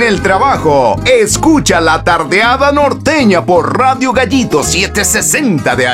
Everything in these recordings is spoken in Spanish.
el trabajo. Escucha La Tardeada Norteña por Radio Gallito 760 de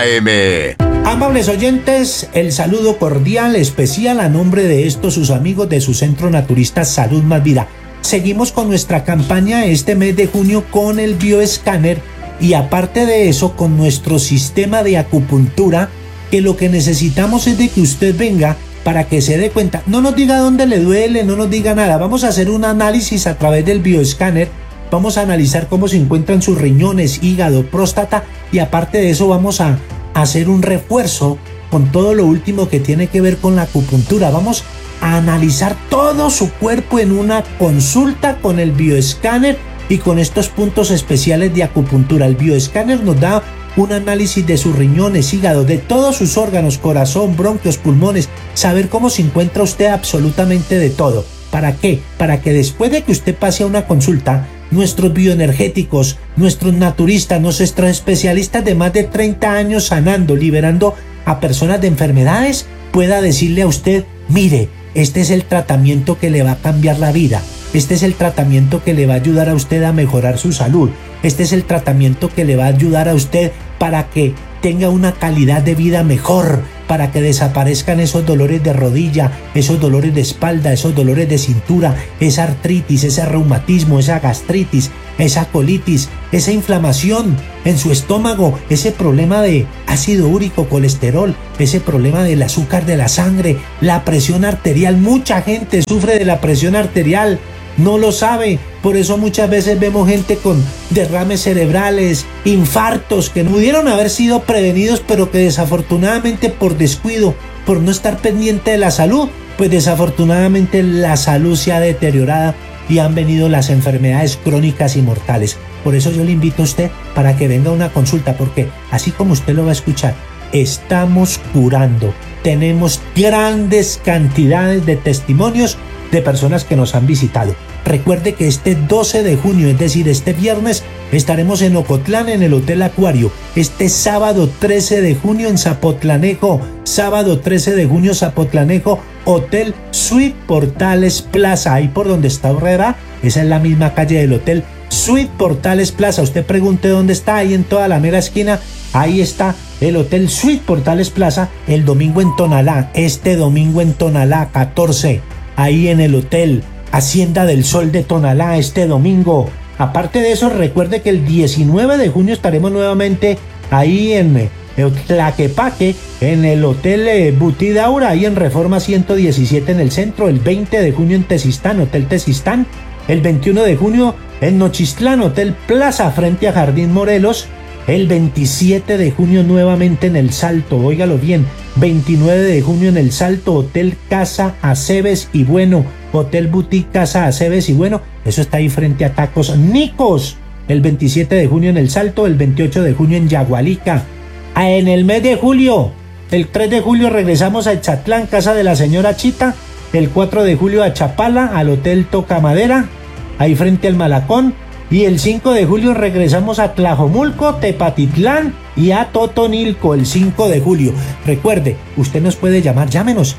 AM. Amables oyentes, el saludo cordial, especial a nombre de estos sus amigos de su Centro Naturista Salud Más Vida. Seguimos con nuestra campaña este mes de junio con el bioescáner y aparte de eso con nuestro sistema de acupuntura, que lo que necesitamos es de que usted venga para que se dé cuenta. No nos diga dónde le duele, no nos diga nada. Vamos a hacer un análisis a través del bioescáner. Vamos a analizar cómo se encuentran sus riñones, hígado, próstata y aparte de eso vamos a hacer un refuerzo con todo lo último que tiene que ver con la acupuntura. Vamos a analizar todo su cuerpo en una consulta con el bioescáner y con estos puntos especiales de acupuntura. El bioescáner nos da un análisis de sus riñones, hígado, de todos sus órganos, corazón, bronquios, pulmones, saber cómo se encuentra usted absolutamente de todo. ¿Para qué? Para que después de que usted pase a una consulta, nuestros bioenergéticos, nuestros naturistas, nuestros especialistas de más de 30 años sanando, liberando a personas de enfermedades, pueda decirle a usted, mire, este es el tratamiento que le va a cambiar la vida. Este es el tratamiento que le va a ayudar a usted a mejorar su salud. Este es el tratamiento que le va a ayudar a usted para que tenga una calidad de vida mejor, para que desaparezcan esos dolores de rodilla, esos dolores de espalda, esos dolores de cintura, esa artritis, ese reumatismo, esa gastritis, esa colitis, esa inflamación en su estómago, ese problema de ácido úrico, colesterol, ese problema del azúcar de la sangre, la presión arterial. Mucha gente sufre de la presión arterial, no lo sabe, por eso muchas veces vemos gente con derrames cerebrales, infartos que pudieron haber sido prevenidos, pero que desafortunadamente por descuido, por no estar pendiente de la salud, pues desafortunadamente la salud se ha deteriorado y han venido las enfermedades crónicas y mortales. Por eso yo le invito a usted para que venga a una consulta, porque así como usted lo va a escuchar, estamos curando. Tenemos grandes cantidades de testimonios de personas que nos han visitado. Recuerde que este 12 de junio, es decir, este viernes, estaremos en Ocotlán en el Hotel Acuario. Este sábado 13 de junio en Zapotlanejo, sábado 13 de junio Zapotlanejo, Hotel Suite Portales Plaza, ahí por donde está Herrera, esa es la misma calle del Hotel Suite Portales Plaza. Usted pregunte dónde está, ahí en toda la mera esquina, ahí está el Hotel Suite Portales Plaza. El domingo en Tonalá, este domingo en Tonalá 14, ahí en el Hotel Hacienda del Sol de Tonalá este domingo. Aparte de eso, recuerde que el 19 de junio estaremos nuevamente ahí en Tlaquepaque, en el Hotel Butidaura, ahí en Reforma 117 en el centro. El 20 de junio en Tezistán, Hotel Tezistán. El 21 de junio en Nochistlán, Hotel Plaza frente a Jardín Morelos. El 27 de junio nuevamente en El Salto, óigalo bien, 29 de junio en El Salto, Hotel Casa Aceves y Bueno, Hotel Boutique Casa Aceves y Bueno, eso está ahí frente a Tacos Nicos. El 27 de junio en El Salto, el 28 de junio en Yagualica. En el mes de julio, el 3 de julio regresamos a Echatlán, casa de la señora Chita. El 4 de julio a Chapala, al Hotel Tocamadera, ahí frente al Malacón. Y el 5 de julio regresamos a Tlajomulco, Tepatitlán y a Totonilco el 5 de julio. Recuerde, usted nos puede llamar, llámenos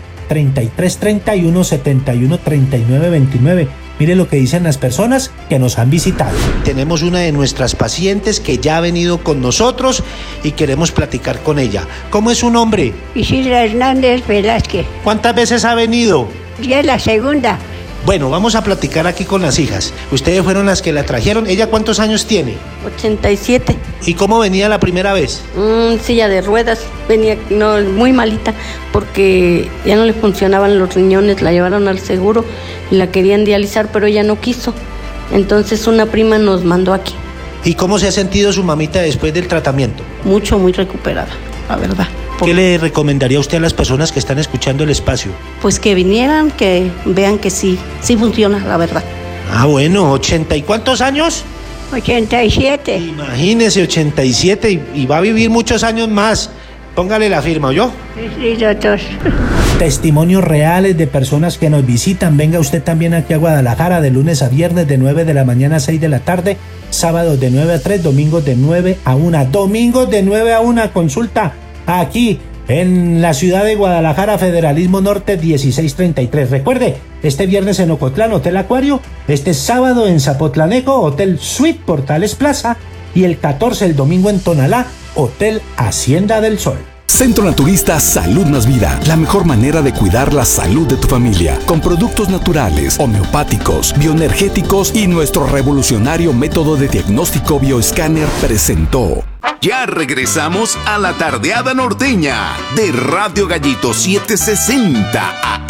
33 31 71 39 29. Mire lo que dicen las personas que nos han visitado. Tenemos una de nuestras pacientes que ya ha venido con nosotros y queremos platicar con ella. ¿Cómo es su nombre? Isidra Hernández Velázquez. ¿Cuántas veces ha venido? Ya es la segunda. Bueno, vamos a platicar aquí con las hijas. Ustedes fueron las que la trajeron. ¿Ella cuántos años tiene? 87. ¿Y cómo venía la primera vez? Silla de ruedas. Venía muy malita porque ya no le funcionaban los riñones. La llevaron al seguro y la querían dializar, pero ella no quiso. Entonces una prima nos mandó aquí. ¿Y cómo se ha sentido su mamita después del tratamiento? Muy recuperada, la verdad. ¿Qué le recomendaría usted a las personas que están escuchando el espacio? Pues que vinieran, que vean que sí funciona, la verdad. Ah, bueno, ¿80 y cuántos años? 87. Imagínese, 87 y va a vivir muchos años más. Póngale la firma, ¿oyó? Sí, doctor. Testimonios reales de personas que nos visitan. Venga usted también aquí a Guadalajara de lunes a viernes de 9 de la mañana a 6 de la tarde, sábados de 9 a 3, domingos de 9 a 1. Domingos de 9 a 1, consulta aquí En la ciudad de Guadalajara, Federalismo Norte 1633. Recuerde, este viernes en Ocotlán, Hotel Acuario, este sábado en Zapotlanejo, Hotel Suite Portales Plaza, y el 14, el domingo en Tonalá, Hotel Hacienda del Sol. Centro Naturista Salud Más Vida, la mejor manera de cuidar la salud de tu familia, con productos naturales, homeopáticos, bioenergéticos y nuestro revolucionario método de diagnóstico bioescáner presentó. Ya regresamos a la tardeada norteña de Radio Gallito 760 AM.